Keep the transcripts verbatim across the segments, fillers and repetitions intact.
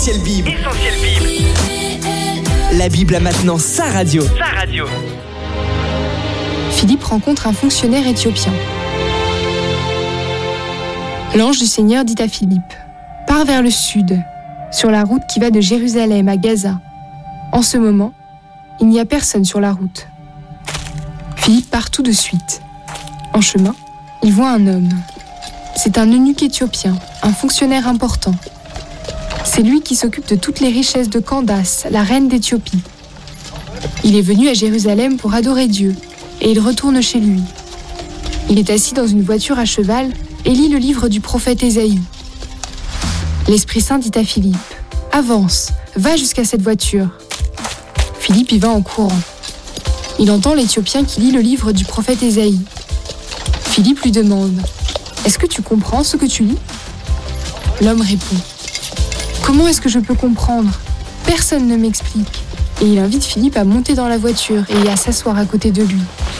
Essentiel Bible. Essentiel Bible. La Bible a maintenant sa radio. Sa radio. Philippe rencontre un fonctionnaire éthiopien. L'ange du Seigneur dit à Philippe, « Pars vers le sud, sur la route qui va de Jérusalem à Gaza. En ce moment, il n'y a personne sur la route. » Philippe part tout de suite. En chemin, il voit un homme. C'est un eunuque éthiopien, un fonctionnaire important. C'est lui qui s'occupe de toutes les richesses de Candace, la reine d'Éthiopie. Il est venu à Jérusalem pour adorer Dieu, et il retourne chez lui. Il est assis dans une voiture à cheval et lit le livre du prophète Ésaïe. L'Esprit Saint dit à Philippe, « Avance, va jusqu'à cette voiture. » Philippe y va en courant. Il entend l'Éthiopien qui lit le livre du prophète Ésaïe. Philippe lui demande, « Est-ce que tu comprends ce que tu lis ?» L'homme répond, « Comment est-ce que je peux comprendre ? Personne ne m'explique. » Et il invite Philippe à monter dans la voiture et à s'asseoir à côté de lui.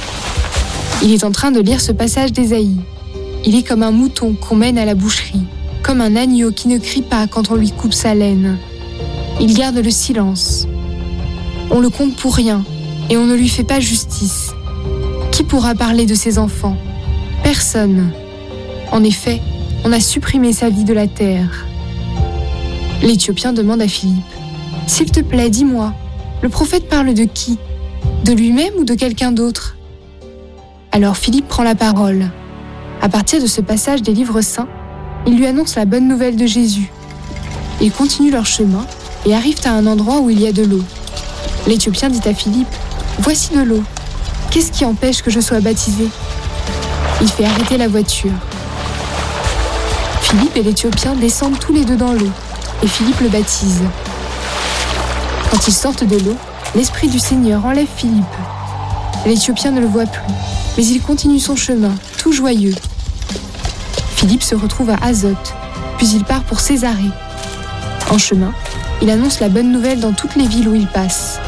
Il est en train de lire ce passage d'Ésaïe. Il est comme un mouton qu'on mène à la boucherie, comme un agneau qui ne crie pas quand on lui coupe sa laine. Il garde le silence. On le compte pour rien et on ne lui fait pas justice. Qui pourra parler de ses enfants ? Personne. En effet, on a supprimé sa vie de la terre. L'Éthiopien demande à Philippe, « S'il te plaît, dis-moi, le prophète parle de qui ? De lui-même ou de quelqu'un d'autre ?» Alors Philippe prend la parole. À partir de ce passage des livres saints, il lui annonce la bonne nouvelle de Jésus. Ils continuent leur chemin et arrivent à un endroit où il y a de l'eau. L'Éthiopien dit à Philippe, « Voici de l'eau. Qu'est-ce qui empêche que je sois baptisé ?» Il fait arrêter la voiture. Philippe et l'Éthiopien descendent tous les deux dans l'eau et Philippe le baptise. Quand ils sortent de l'eau, l'Esprit du Seigneur enlève Philippe. L'Éthiopien ne le voit plus, mais il continue son chemin, tout joyeux. Philippe se retrouve à Azote, puis il part pour Césarée. En chemin, il annonce la bonne nouvelle dans toutes les villes où il passe.